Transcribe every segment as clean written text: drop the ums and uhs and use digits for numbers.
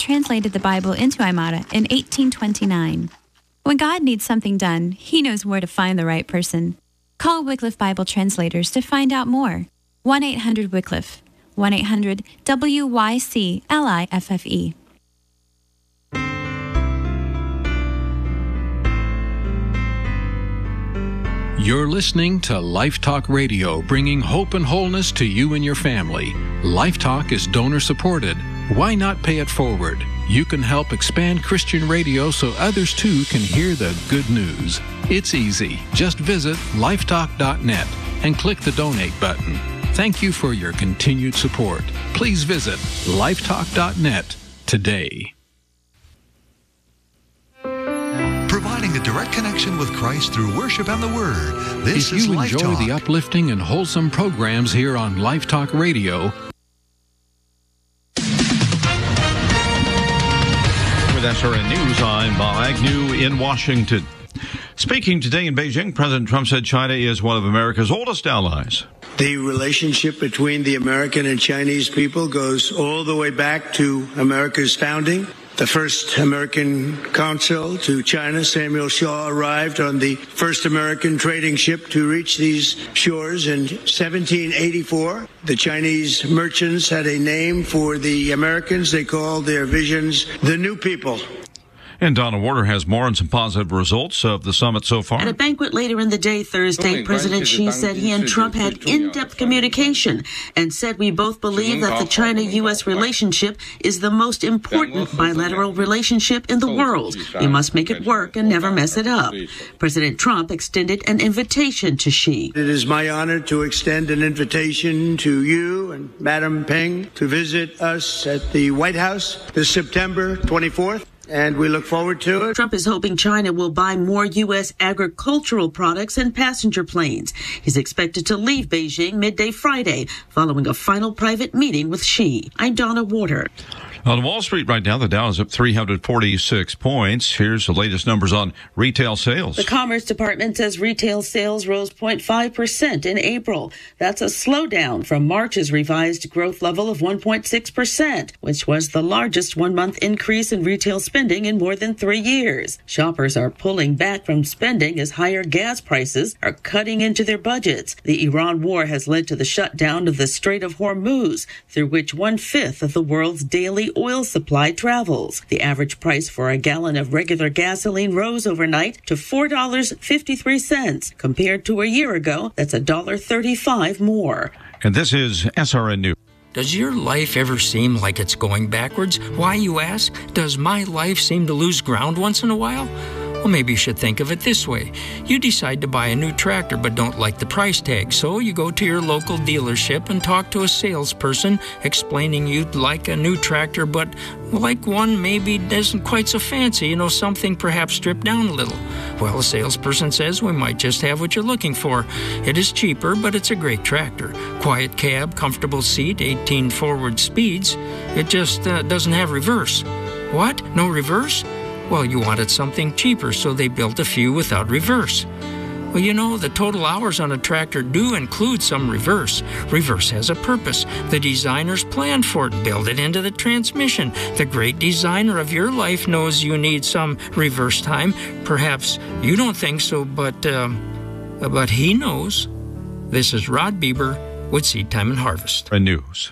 translated the Bible into Aymara in 1829. When God needs something done, He knows where to find the right person. Call Wycliffe Bible Translators to find out more. 1-800-WYCLIFFE. 1-800-WYCLIFFE. You're listening to Life Talk Radio, bringing hope and wholeness to you and your family. Life Talk is donor-supported. Why not pay it forward? You can help expand Christian radio so others too can hear the good news. It's easy. Just visit lifetalk.net and click the donate button. Thank you for your continued support. Please visit lifetalk.net today. Providing a direct connection with Christ through worship and the Word. This is Life Talk. If you enjoy the uplifting and wholesome programs here on Life Talk Radio, with SRN News, I'm Bob Agnew in Washington. Speaking today in Beijing, President Trump said China is one of America's oldest allies. The relationship between the American and Chinese people goes all the way back to America's founding. The first American consul to China, Samuel Shaw, arrived on the first American trading ship to reach these shores in 1784. The Chinese merchants had a name for the Americans. They called their visions the New People. And Donna Warder has more on some positive results of the summit so far. At a banquet later in the day Thursday, President Xi said he and Trump had in-depth communication and said we both believe that the China-U.S. relationship is the most important bilateral relationship in the world. We must make it work and never mess it up. President Trump extended an invitation to Xi. It is my honor to extend an invitation to you and Madam Peng to visit us at the White House this September 24th. And we look forward to it. Trump is hoping China will buy more U.S. agricultural products and passenger planes. He's expected to leave Beijing midday Friday, following a final private meeting with Xi. I'm Donna Warder. On Wall Street right now, the Dow is up 346 points. Here's the latest numbers on retail sales. The Commerce Department says retail sales rose 0.5% in April. That's a slowdown from March's revised growth level of 1.6%, which was the largest one-month increase in retail spending in more than 3 years. Shoppers are pulling back from spending as higher gas prices are cutting into their budgets. The Iran war has led to the shutdown of the Strait of Hormuz, through which 1/5 of the world's daily oil supply travels. The average price for a gallon of regular gasoline rose overnight to $4.53. Compared to a year ago, that's $1.35 more. And this is SRN News. Does your life ever seem like it's going backwards? Why, you ask? Does my life seem to lose ground once in a while? Well, maybe you should think of it this way. You decide to buy a new tractor but don't like the price tag, so you go to your local dealership and talk to a salesperson explaining you'd like a new tractor but like one maybe isn't quite so fancy, something perhaps stripped down a little. Well, the salesperson says we might just have what you're looking for. It is cheaper, but it's a great tractor. Quiet cab, comfortable seat, 18 forward speeds. It just doesn't have reverse. What? No reverse? Well, you wanted something cheaper, so they built a few without reverse. Well, the total hours on a tractor do include some reverse. Reverse has a purpose. The designers planned for it, built it into the transmission. The great designer of your life knows you need some reverse time. Perhaps you don't think so, but he knows. This is Rod Bieber with Seed Time and Harvest. News.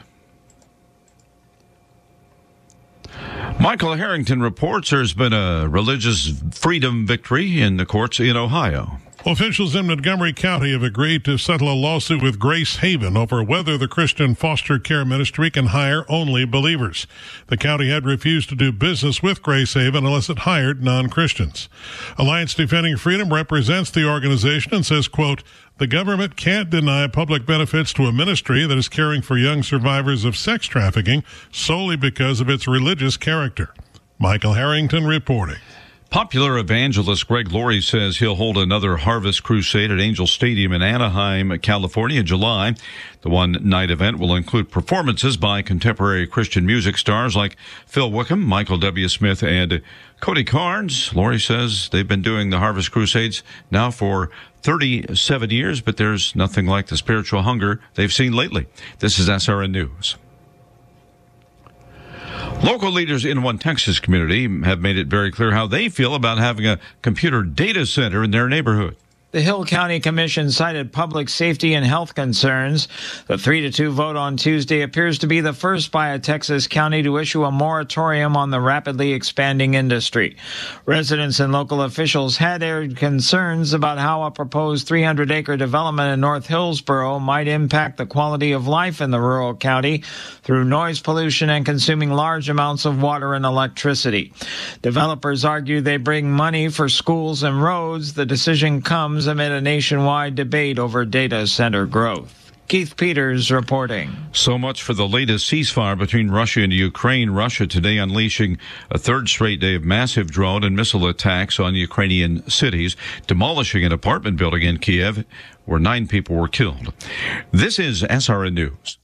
Michael Harrington reports there's been a religious freedom victory in the courts in Ohio. Officials in Montgomery County have agreed to settle a lawsuit with Grace Haven over whether the Christian foster care ministry can hire only believers. The county had refused to do business with Grace Haven unless it hired non-Christians. Alliance Defending Freedom represents the organization and says, quote, the government can't deny public benefits to a ministry that is caring for young survivors of sex trafficking solely because of its religious character. Michael Harrington reporting. Popular evangelist Greg Laurie says he'll hold another Harvest Crusade at Angel Stadium in Anaheim, California in July. The one-night event will include performances by contemporary Christian music stars like Phil Wickham, Michael W. Smith, and Cody Carnes. Laurie says they've been doing the Harvest Crusades now for 37 years, but there's nothing like the spiritual hunger they've seen lately. This is SRN News. Local leaders in one Texas community have made it very clear how they feel about having a computer data center in their neighborhood. The Hill County Commission cited public safety and health concerns. The 3-2 vote on Tuesday appears to be the first by a Texas county to issue a moratorium on the rapidly expanding industry. Residents and local officials had aired concerns about how a proposed 300-acre development in North Hillsboro might impact the quality of life in the rural county through noise pollution and consuming large amounts of water and electricity. Developers argue they bring money for schools and roads. The decision comes amid a nationwide debate over data center growth. Keith Peters reporting. So much for the latest ceasefire between Russia and Ukraine. Russia today unleashing a third straight day of massive drone and missile attacks on Ukrainian cities, demolishing an apartment building in Kiev where 9 people were killed. This is SRN News.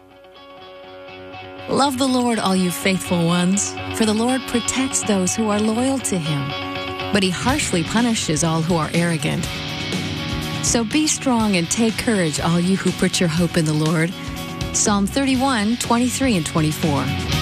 Love the Lord, all you faithful ones, for the Lord protects those who are loyal to him, but he harshly punishes all who are arrogant. So be strong and take courage, all you who put your hope in the Lord. Psalm 31, 23 and 24.